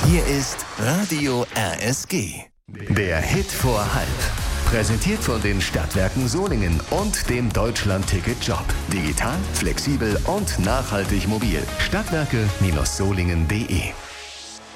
Hier ist Radio RSG. Der Hit vor Halb. Präsentiert von den Stadtwerken Solingen und dem Deutschland-Ticket-Job. Digital, flexibel und nachhaltig mobil. Stadtwerke-solingen.de